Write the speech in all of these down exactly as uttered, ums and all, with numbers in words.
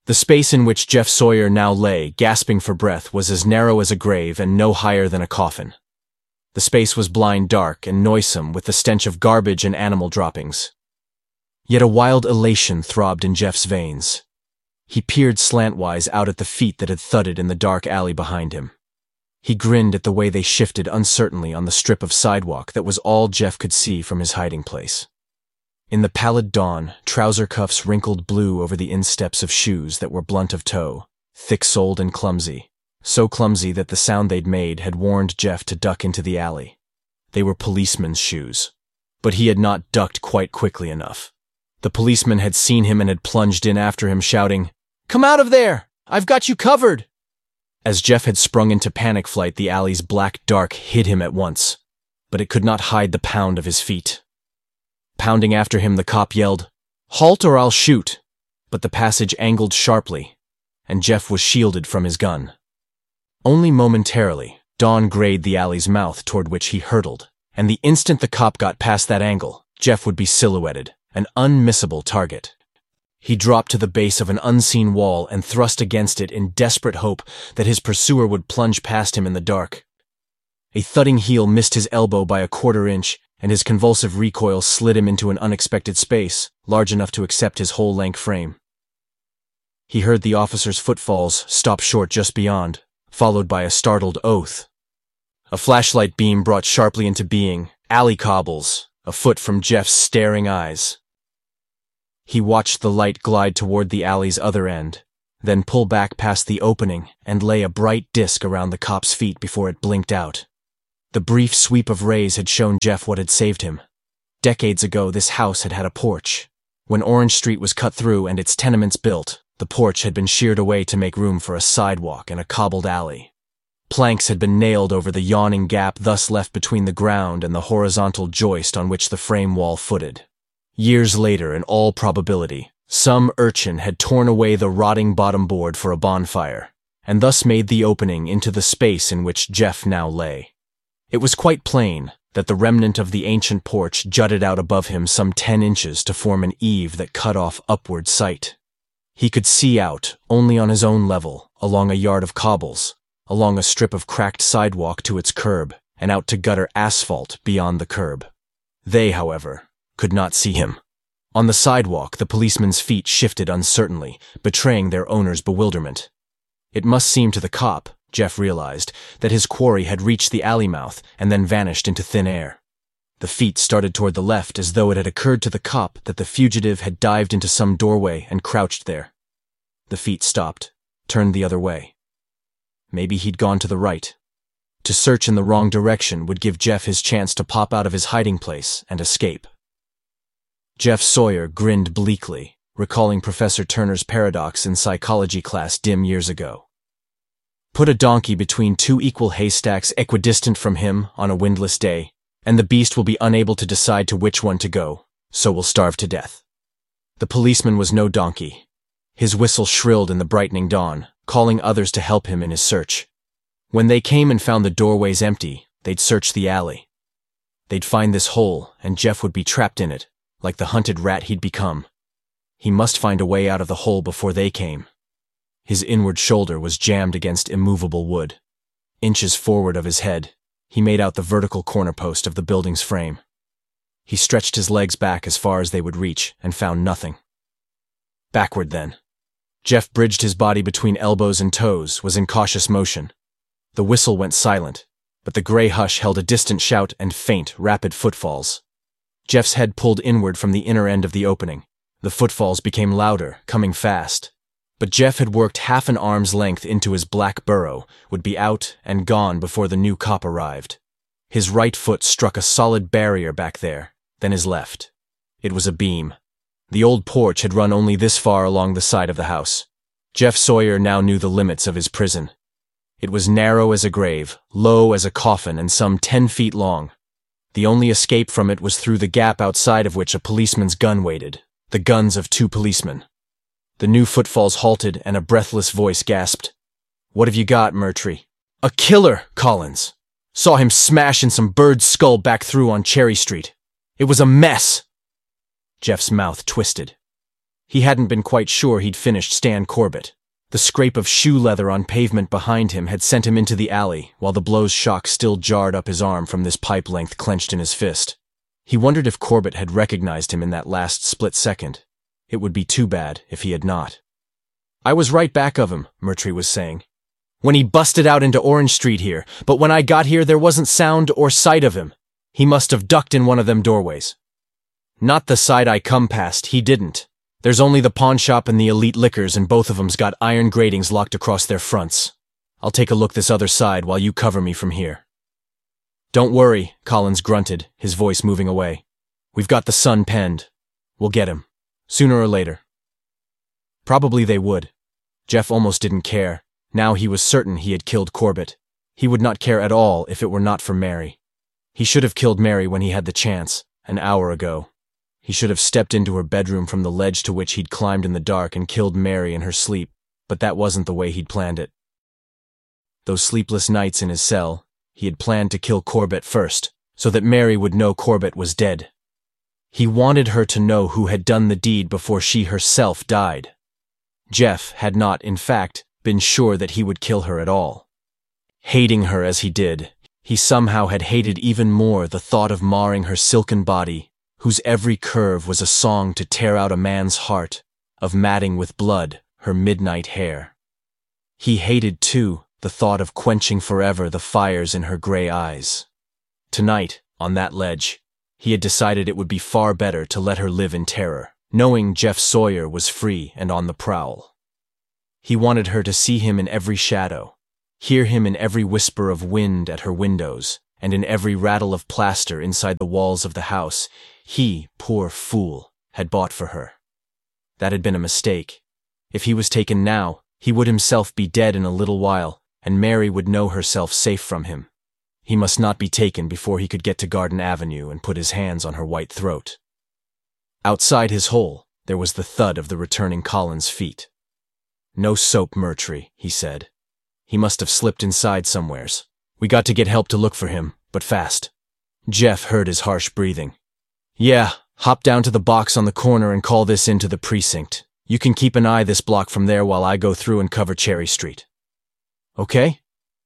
The space in which Jeff Sawyer now lay, gasping for breath, was as narrow as a grave and no higher than a coffin. The space was blind dark and noisome with the stench of garbage and animal droppings. Yet a wild elation throbbed in Jeff's veins. He peered slantwise out at the feet that had thudded in the dark alley behind him. He grinned at the way they shifted uncertainly on the strip of sidewalk that was all Jeff could see from his hiding place. In the pallid dawn, trouser cuffs wrinkled blue over the insteps of shoes that were blunt of toe, thick-soled and clumsy, so clumsy that the sound they'd made had warned Jeff to duck into the alley. They were policemen's shoes. But he had not ducked quite quickly enough. The policeman had seen him and had plunged in after him, shouting, "Come out of there! I've got you covered!" As Jeff had sprung into panic flight, the alley's black dark hid him at once, but it could not hide the pound of his feet. Pounding after him, the cop yelled, "Halt or I'll shoot!" But the passage angled sharply, and Jeff was shielded from his gun. Only momentarily, dawn grayed the alley's mouth toward which he hurtled, and the instant the cop got past that angle, Jeff would be silhouetted, an unmissable target. He dropped to the base of an unseen wall and thrust against it in desperate hope that his pursuer would plunge past him in the dark. A thudding heel missed his elbow by a quarter inch, and his convulsive recoil slid him into an unexpected space, large enough to accept his whole-length frame. He heard the officer's footfalls stop short just beyond, followed by a startled oath. A flashlight beam brought sharply into being, alley cobbles, a foot from Jeff's staring eyes. He watched the light glide toward the alley's other end, then pull back past the opening and lay a bright disk around the cop's feet before it blinked out. The brief sweep of rays had shown Jeff what had saved him. Decades ago, this house had had a porch. When Orange Street was cut through and its tenements built, the porch had been sheared away to make room for a sidewalk and a cobbled alley. Planks had been nailed over the yawning gap thus left between the ground and the horizontal joist on which the frame wall footed. Years later, in all probability, some urchin had torn away the rotting bottom board for a bonfire, and thus made the opening into the space in which Jeff now lay. It was quite plain that the remnant of the ancient porch jutted out above him some ten inches to form an eave that cut off upward sight. He could see out, only on his own level, along a yard of cobbles, along a strip of cracked sidewalk to its curb, and out to gutter asphalt beyond the curb. They, however, could not see him. On the sidewalk, the policeman's feet shifted uncertainly, betraying their owner's bewilderment. It must seem to the cop, Jeff realized, that his quarry had reached the alley mouth and then vanished into thin air. The feet started toward the left as though it had occurred to the cop that the fugitive had dived into some doorway and crouched there. The feet stopped, turned the other way. Maybe he'd gone to the right. To search in the wrong direction would give Jeff his chance to pop out of his hiding place and escape. Jeff Sawyer grinned bleakly, recalling Professor Turner's paradox in psychology class dim years ago. Put a donkey between two equal haystacks equidistant from him on a windless day, and the beast will be unable to decide to which one to go, so will starve to death. The policeman was no donkey. His whistle shrilled in the brightening dawn, calling others to help him in his search. When they came and found the doorways empty, they'd search the alley. They'd find this hole, and Jeff would be trapped in it, like the hunted rat he'd become. He must find a way out of the hole before they came. His inward shoulder was jammed against immovable wood. Inches forward of his head, he made out the vertical corner post of the building's frame. He stretched his legs back as far as they would reach and found nothing. Backward then. Jeff bridged his body between elbows and toes, was in cautious motion. The whistle went silent, but the gray hush held a distant shout and faint, rapid footfalls. Jeff's head pulled inward from the inner end of the opening. The footfalls became louder, coming fast. But Jeff had worked half an arm's length into his black burrow, would be out and gone before the new cop arrived. His right foot struck a solid barrier back there, then his left. It was a beam. The old porch had run only this far along the side of the house. Jeff Sawyer now knew the limits of his prison. It was narrow as a grave, low as a coffin, and some ten feet long. The only escape from it was through the gap outside of which a policeman's gun waited, the guns of two policemen. The new footfalls halted, and a breathless voice gasped, "What have you got, Murtry?" "A killer, Collins. Saw him smash in some bird's skull back through on Cherry Street. It was a mess." Jeff's mouth twisted. He hadn't been quite sure he'd finished Stan Corbett. The scrape of shoe leather on pavement behind him had sent him into the alley, while the blow's shock still jarred up his arm from this pipe length clenched in his fist. He wondered if Corbett had recognized him in that last split second. It would be too bad if he had not. "I was right back of him," Murtry was saying, "when he busted out into Orange Street here, but when I got here there wasn't sound or sight of him. He must have ducked in one of them doorways." "Not the side I come past, he didn't. There's only the pawn shop and the Elite Liquors, and both of 'em's got iron gratings locked across their fronts. I'll take a look this other side while you cover me from here." "Don't worry," Collins grunted, his voice moving away. "We've got the sun penned. We'll get him. Sooner or later." Probably they would. Jeff almost didn't care. Now he was certain he had killed Corbett. He would not care at all if it were not for Mary. He should have killed Mary when he had the chance, an hour ago. He should have stepped into her bedroom from the ledge to which he'd climbed in the dark and killed Mary in her sleep, but that wasn't the way he'd planned it. Those sleepless nights in his cell, he had planned to kill Corbett first, so that Mary would know Corbett was dead. He wanted her to know who had done the deed before she herself died. Jeff had not, in fact, been sure that he would kill her at all. Hating her as he did, he somehow had hated even more the thought of marring her silken body, whose every curve was a song to tear out a man's heart, of matting with blood her midnight hair. He hated, too, the thought of quenching forever the fires in her gray eyes. Tonight, on that ledge, he had decided it would be far better to let her live in terror, knowing Jeff Sawyer was free and on the prowl. He wanted her to see him in every shadow, hear him in every whisper of wind at her windows, and in every rattle of plaster inside the walls of the house he, poor fool, had bought for her. That had been a mistake. If he was taken now, he would himself be dead in a little while, and Mary would know herself safe from him. He must not be taken before he could get to Garden Avenue and put his hands on her white throat. Outside his hole, there was the thud of the returning Collins' feet. "No soap, Murtry," he said. "He must have slipped inside somewheres. We got to get help to look for him, but fast." Jeff heard his harsh breathing. "Yeah, hop down to the box on the corner and call this into the precinct. You can keep an eye this block from there while I go through and cover Cherry Street. Okay?"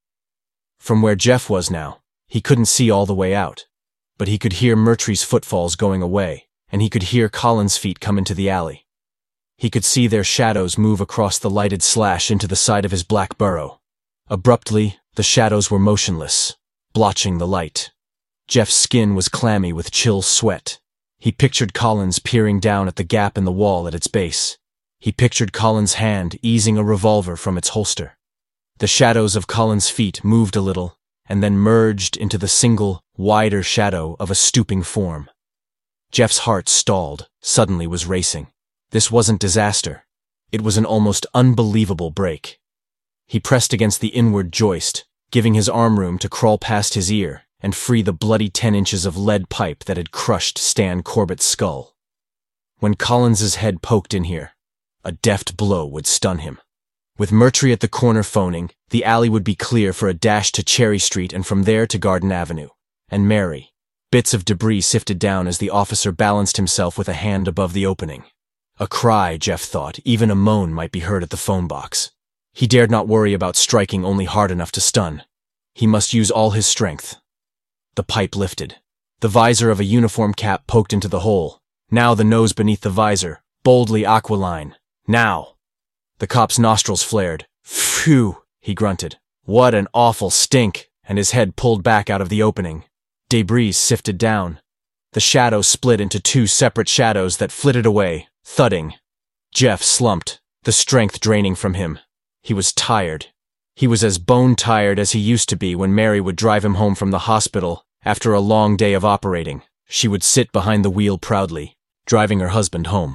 From where Jeff was now, he couldn't see all the way out, but he could hear Murtry's footfalls going away, and he could hear Collins' feet come into the alley. He could see their shadows move across the lighted slash into the side of his black burrow. Abruptly, the shadows were motionless, blotching the light. Jeff's skin was clammy with chill sweat. He pictured Collins peering down at the gap in the wall at its base. He pictured Collins' hand easing a revolver from its holster. The shadows of Collins' feet moved a little, and then merged into the single, wider shadow of a stooping form. Jeff's heart stalled, suddenly was racing. This wasn't disaster. It was an almost unbelievable break. He pressed against the inward joist, giving his arm room to crawl past his ear and free the bloody ten inches of lead pipe that had crushed Stan Corbett's skull. When Collins's head poked in here, a deft blow would stun him. With Murtry at the corner phoning, the alley would be clear for a dash to Cherry Street and from there to Garden Avenue. And Mary. Bits of debris sifted down as the officer balanced himself with a hand above the opening. A cry, Jeff thought, even a moan might be heard at the phone box. He dared not worry about striking only hard enough to stun. He must use all his strength. The pipe lifted. The visor of a uniform cap poked into the hole. Now the nose beneath the visor, boldly aquiline. Now! The cop's nostrils flared. Phew, he grunted. What an awful stink, and his head pulled back out of the opening. Debris sifted down. The shadow split into two separate shadows that flitted away, thudding. Jeff slumped, the strength draining from him. He was tired. He was as bone-tired as he used to be when Mary would drive him home from the hospital after a long day of operating. She would sit behind the wheel proudly, driving her husband home.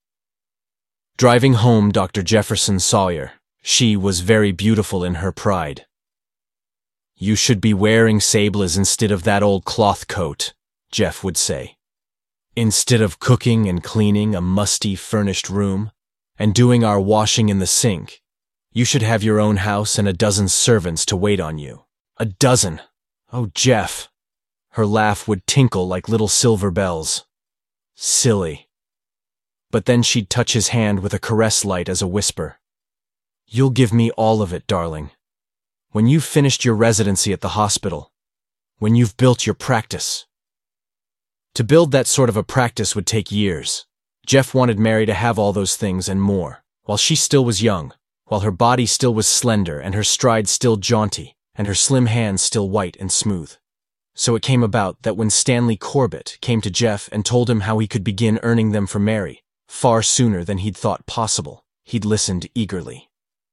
Driving home Doctor Jefferson Sawyer, she was very beautiful in her pride. "You should be wearing sables instead of that old cloth coat," Jeff would say. "Instead of cooking and cleaning a musty, furnished room, and doing our washing in the sink, you should have your own house and a dozen servants to wait on you. A dozen! Oh, Jeff!" Her laugh would tinkle like little silver bells. Silly. But then she'd touch his hand with a caress light as a whisper. "You'll give me all of it, darling. When you've finished your residency at the hospital. When you've built your practice." To build that sort of a practice would take years. Jeff wanted Mary to have all those things and more, while she still was young, while her body still was slender and her stride still jaunty, and her slim hands still white and smooth. So it came about that when Stanley Corbett came to Jeff and told him how he could begin earning them for Mary, far sooner than he'd thought possible, he'd listened eagerly.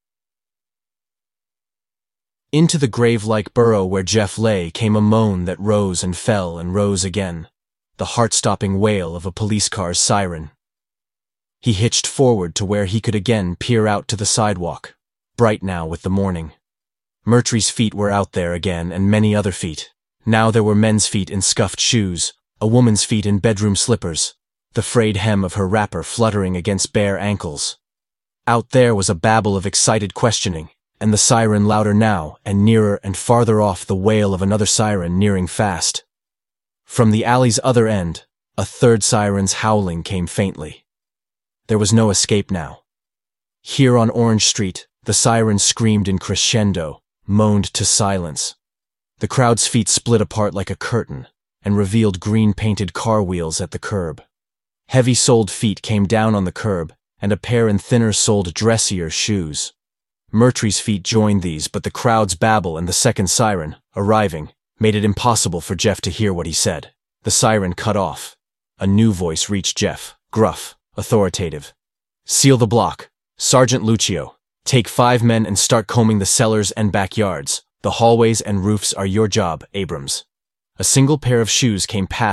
Into the grave-like burrow where Jeff lay came a moan that rose and fell and rose again, the heart-stopping wail of a police car's siren. He hitched forward to where he could again peer out to the sidewalk, bright now with the morning. Murtry's feet were out there again, and many other feet. Now there were men's feet in scuffed shoes, a woman's feet in bedroom slippers, the frayed hem of her wrapper fluttering against bare ankles. Out there was a babble of excited questioning, and the siren louder now, and nearer and farther off the wail of another siren nearing fast. From the alley's other end, a third siren's howling came faintly. There was no escape now. Here on Orange Street, the siren screamed in crescendo, moaned to silence. The crowd's feet split apart like a curtain, and revealed green-painted car wheels at the curb. Heavy-soled feet came down on the curb, and a pair in thinner-soled dressier shoes. Murtry's feet joined these, but the crowd's babble and the second siren, arriving, made it impossible for Jeff to hear what he said. The siren cut off. A new voice reached Jeff, gruff, authoritative. "Seal the block. Sergeant Lucio. Take five men and start combing the cellars and backyards. The hallways and roofs are your job, Abrams." A single pair of shoes came past